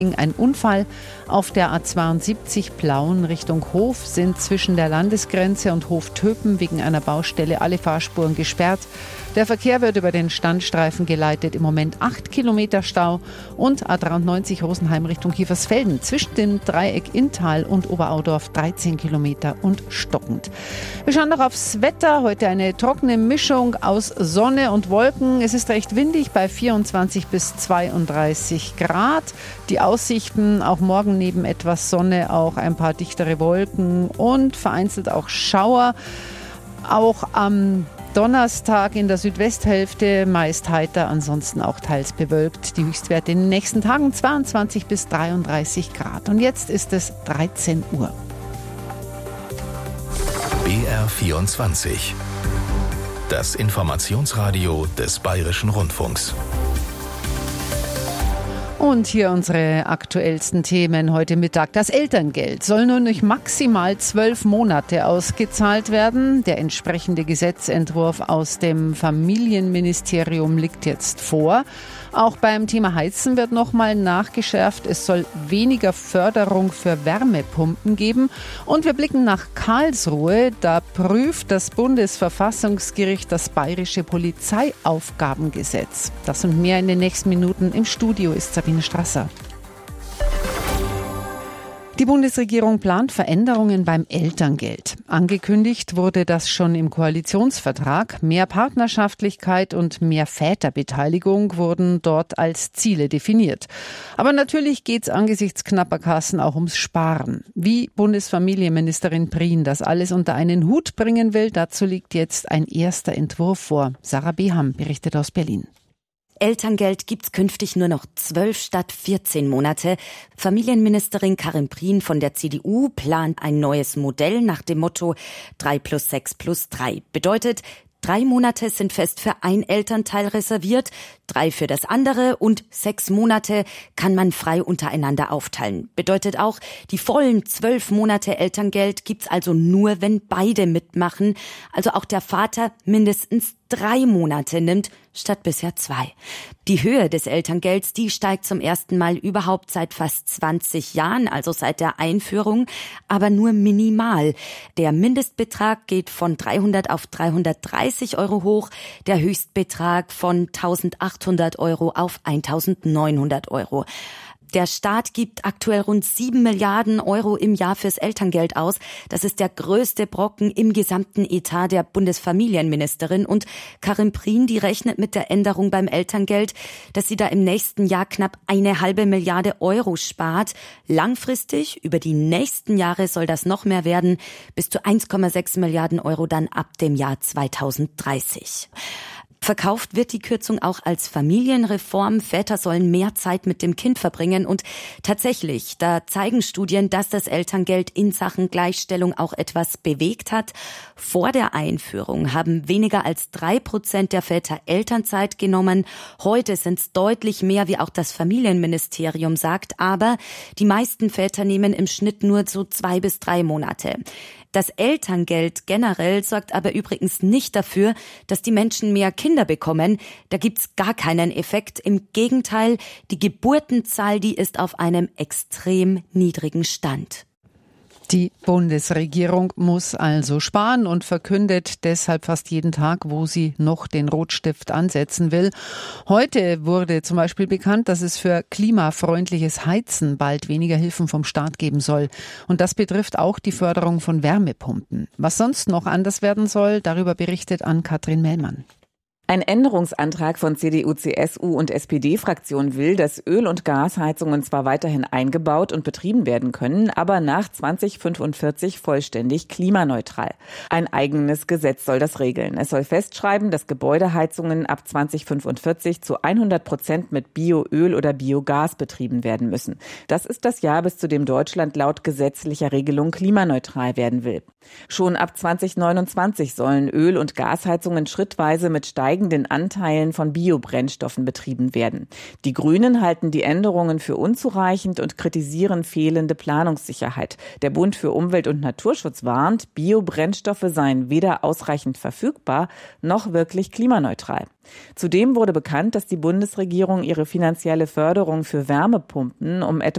Ein Unfall auf der A72 Plauen Richtung Hof sind zwischen der Landesgrenze und Hof-Töpen wegen einer Baustelle alle Fahrspuren gesperrt. Der Verkehr wird über den Standstreifen geleitet. Im Moment 8 Kilometer Stau und A93 Rosenheim Richtung Kiefersfelden zwischen dem Dreieck Inntal und Oberaudorf 13 Kilometer und stockend. Wir schauen noch aufs Wetter. Heute eine trockene Mischung aus Sonne und Wolken. Es ist recht windig bei 24 bis 32 Grad. Die Aussichten auch morgen neben etwas Sonne auch ein paar dichtere Wolken und vereinzelt auch Schauer. Auch am Donnerstag in der Südwesthälfte meist heiter, ansonsten auch teils bewölkt. Die Höchstwerte in den nächsten Tagen 22 bis 33 Grad. Und jetzt ist es 13 Uhr. BR24. Das Informationsradio des Bayerischen Rundfunks. Und hier unsere aktuellsten Themen heute Mittag. Das Elterngeld soll nur noch maximal 12 Monate ausgezahlt werden. Der entsprechende Gesetzentwurf aus dem Familienministerium liegt jetzt vor. Auch beim Thema Heizen wird nochmal nachgeschärft. Es soll weniger Förderung für Wärmepumpen geben. Und wir blicken nach Karlsruhe. Da prüft das Bundesverfassungsgericht das bayerische Polizeiaufgabengesetz. Das und mehr in den nächsten Minuten. Im Studio ist Sabine Strasser. Die Bundesregierung plant Veränderungen beim Elterngeld. Angekündigt wurde das schon im Koalitionsvertrag. Mehr Partnerschaftlichkeit und mehr Väterbeteiligung wurden dort als Ziele definiert. Aber natürlich geht es angesichts knapper Kassen auch ums Sparen. Wie Bundesfamilienministerin Prien das alles unter einen Hut bringen will, dazu liegt jetzt ein erster Entwurf vor. Sarah Beham berichtet aus Berlin. Elterngeld gibt's künftig nur noch 12 statt 14 Monate. Familienministerin Karin Prien von der CDU plant ein neues Modell nach dem Motto 3 plus 6 plus 3. Bedeutet, 3 Monate sind fest für ein Elternteil reserviert, 3 für das andere und 6 Monate kann man frei untereinander aufteilen. Bedeutet auch, die vollen 12 Monate Elterngeld gibt's also nur, wenn beide mitmachen. Also auch der Vater mindestens 3 Monate nimmt, statt bisher 2. Die Höhe des Elterngelds, die steigt zum ersten Mal überhaupt seit fast 20 Jahren, also seit der Einführung, aber nur minimal. Der Mindestbetrag geht von 300 auf 330 Euro hoch, der Höchstbetrag von 1.800 Euro auf 1.900 Euro. Der Staat gibt aktuell rund 7 Milliarden Euro im Jahr fürs Elterngeld aus. Das ist der größte Brocken im gesamten Etat der Bundesfamilienministerin. Und Karin Prien, die rechnet mit der Änderung beim Elterngeld, dass sie da im nächsten Jahr knapp 1,5 Milliarde Euro spart. Langfristig, über die nächsten Jahre soll das noch mehr werden, bis zu 1,6 Milliarden Euro dann ab dem Jahr 2030. Verkauft wird die Kürzung auch als Familienreform. Väter sollen mehr Zeit mit dem Kind verbringen. Und tatsächlich, da zeigen Studien, dass das Elterngeld in Sachen Gleichstellung auch etwas bewegt hat. Vor der Einführung haben weniger als 3% der Väter Elternzeit genommen. Heute sind es deutlich mehr, wie auch das Familienministerium sagt. Aber die meisten Väter nehmen im Schnitt nur so 2 bis 3 Monate. Das Elterngeld generell sorgt aber übrigens nicht dafür, dass die Menschen mehr Kinder bekommen. Da gibt's gar keinen Effekt. Im Gegenteil, die Geburtenzahl, die ist auf einem extrem niedrigen Stand. Die Bundesregierung muss also sparen und verkündet deshalb fast jeden Tag, wo sie noch den Rotstift ansetzen will. Heute wurde zum Beispiel bekannt, dass es für klimafreundliches Heizen bald weniger Hilfen vom Staat geben soll. Und das betrifft auch die Förderung von Wärmepumpen. Was sonst noch anders werden soll, darüber berichtet Ann-Kathrin Mellmann. Ein Änderungsantrag von CDU, CSU und SPD-Fraktion will, dass Öl- und Gasheizungen zwar weiterhin eingebaut und betrieben werden können, aber nach 2045 vollständig klimaneutral. Ein eigenes Gesetz soll das regeln. Es soll festschreiben, dass Gebäudeheizungen ab 2045 zu 100% mit Bioöl oder Biogas betrieben werden müssen. Das ist das Jahr, bis zu dem Deutschland laut gesetzlicher Regelung klimaneutral werden will. Schon ab 2029 sollen Öl- und Gasheizungen schrittweise mit steigenden Anteilen von Biobrennstoffen betrieben werden. Die Grünen halten die Änderungen für unzureichend und kritisieren fehlende Planungssicherheit. Der Bund für Umwelt und Naturschutz warnt, Biobrennstoffe seien weder ausreichend verfügbar noch wirklich klimaneutral. Zudem wurde bekannt, dass die Bundesregierung ihre finanzielle Förderung für Wärmepumpen um etwa